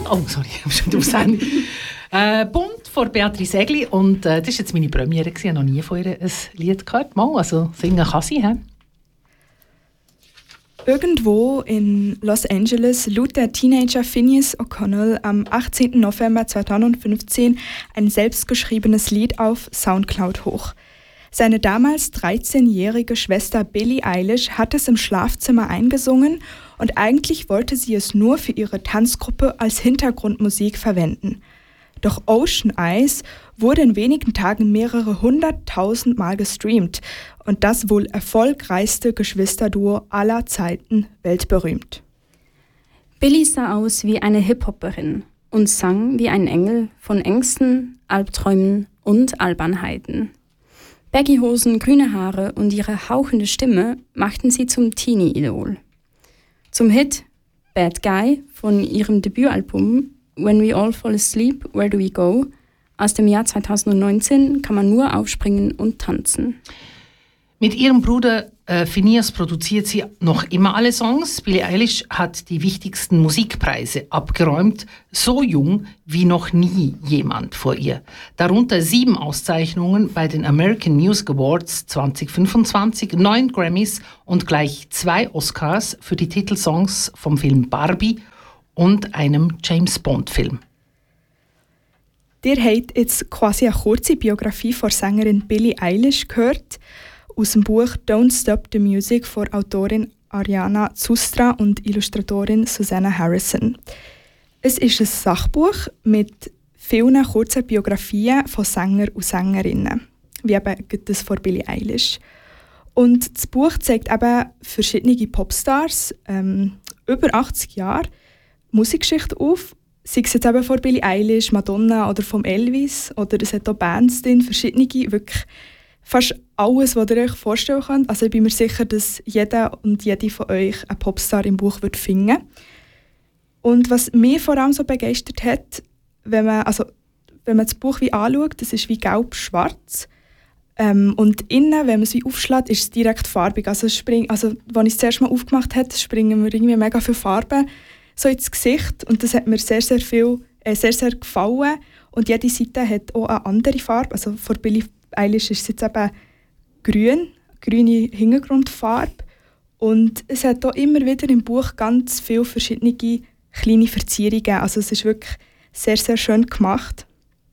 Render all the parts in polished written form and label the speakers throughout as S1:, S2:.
S1: Oh, sorry, ich habe schon die Aussendung. Bunt von Beatrice Egli. Und das war jetzt meine Premiere. Ich habe noch nie von ihr ein Lied gehört. Mal, also singen kann sie. He?
S2: Irgendwo in Los Angeles lud der Teenager Phineas O'Connell am 18. November 2015 ein selbstgeschriebenes Lied auf Soundcloud hoch. Seine damals 13-jährige Schwester Billie Eilish hat es im Schlafzimmer eingesungen und eigentlich wollte sie es nur für ihre Tanzgruppe als Hintergrundmusik verwenden. Doch Ocean Eyes wurde in wenigen Tagen mehrere 100.000 Mal gestreamt und das wohl erfolgreichste Geschwisterduo aller Zeiten weltberühmt.
S3: Billie sah aus wie eine Hip-Hopperin und sang wie ein Engel von Ängsten, Albträumen und Albernheiten. Baggy-Hosen, grüne Haare und ihre hauchende Stimme machten sie zum Teenie-Idol. Zum Hit Bad Guy von ihrem Debütalbum When We All Fall Asleep, Where Do We Go? Aus dem Jahr 2019 kann man nur aufspringen und tanzen.
S1: Mit ihrem Bruder Phineas produziert sie noch immer alle Songs. Billie Eilish hat die wichtigsten Musikpreise abgeräumt, so jung wie noch nie jemand vor ihr. Darunter 7 Auszeichnungen bei den American Music Awards 2025, 9 Grammys und gleich 2 Oscars für die Titelsongs vom Film Barbie und einem James-Bond-Film.
S2: Ihr habt jetzt quasi eine kurze Biografie von Sängerin Billie Eilish gehört, aus dem Buch «Don't Stop the Music» von Autorin Ariana Zustra und Illustratorin Susanna Harrison. Es ist ein Sachbuch mit vielen kurzen Biografien von Sängern und Sängerinnen, wie eben das von Billie Eilish. Und das Buch zeigt eben verschiedene Popstars, über 80 Jahre, Musikgeschichte auf, sei es jetzt eben von Billie Eilish, Madonna oder vom Elvis, oder es hat auch Bands drin, verschiedene, wirklich fast alles, was ihr euch vorstellen könnt. Also ich bin mir sicher, dass jeder und jede von euch einen Popstar im Buch wird finden. Und was mich vor allem so begeistert hat, wenn man das Buch wie anschaut, das ist wie gelb-schwarz. Und innen, wenn man es wie aufschlägt, ist es direkt farbig. Also als ich es zuerst mal aufgemacht habe, springen mir irgendwie mega viele Farben so ins Gesicht. Und das hat mir sehr, sehr gefallen. Und jede Seite hat auch eine andere Farbe. Also von Billie Eilish ist es jetzt eben grüne Hintergrundfarbe. Und es hat auch immer wieder im Buch ganz viele verschiedene kleine Verzierungen. Also es ist wirklich sehr, sehr schön gemacht.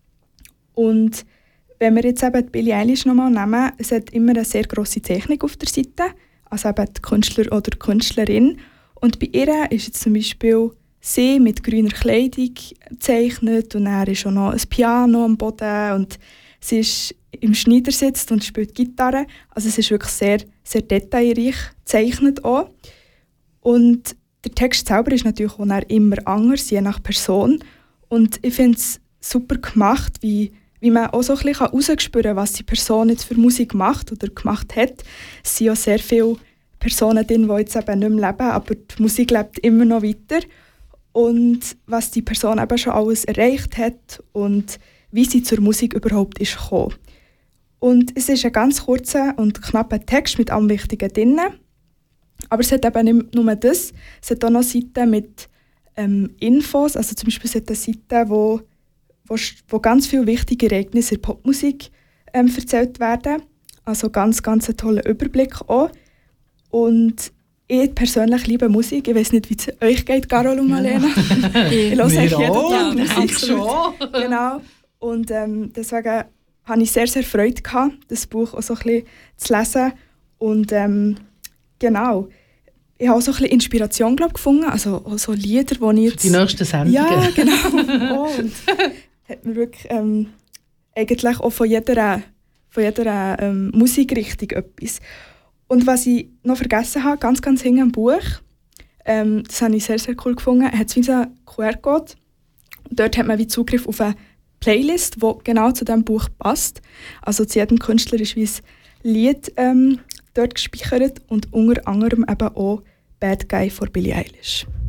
S2: Und wenn wir jetzt eben die Billie Eilish nochmal nehmen, es hat immer eine sehr grosse Zeichnung auf der Seite, also eben der Künstler oder die Künstlerin. Und bei ihr ist jetzt zum Beispiel sie mit grüner Kleidung gezeichnet und dann ist auch noch ein Piano am Boden und sie ist im Schneidersitz und spielt Gitarre. Also es ist wirklich sehr, sehr detailreich gezeichnet auch. Und der Text selber ist natürlich auch immer anders, je nach Person. Und ich finde es super gemacht, wie man auch so ein bisschen herausspüren kann, was die Person jetzt für Musik macht oder gemacht hat. Es sind ja sehr viele Personen drin, die jetzt eben nicht mehr leben, aber die Musik lebt immer noch weiter. Und was die Person eben schon alles erreicht hat und wie sie zur Musik überhaupt ist gekommen. Und es ist ein ganz kurzer und knapper Text mit allem Wichtigen drin. Aber es hat eben nicht nur das, es hat auch noch Seiten mit Infos, also zum Beispiel es hat eine Seite, wo ganz viele wichtige Ereignisse in der Popmusik erzählt werden. Also ganz, ganz ein toller Überblick auch. Und ich persönlich liebe Musik. Ich weiß nicht, wie es euch geht, Carol und Marlene. Ich höre eigentlich jeden Tag Musik. Schon. Genau. Und deswegen hatte ich sehr, sehr Freude gehabt, das Buch auch so ein bisschen zu lesen. Und genau. Ich habe auch so ein bisschen Inspiration gefunden. Also auch so Lieder, die ich jetzt...
S1: Die nächsten Sendungen.
S2: Ja, genau. Und hat mir wirklich eigentlich auch von jeder Musikrichtung etwas. Und was ich noch vergessen habe, ganz, ganz hinten im Buch, das habe ich sehr, sehr cool gefunden, hat es wie so einen QR-Code. Dort hat man wie Zugriff auf eine Playlist, die genau zu diesem Buch passt. Also zu jedem Künstler ist wie ein Lied dort gespeichert und unter anderem eben auch «Bad Guy» von Billie Eilish.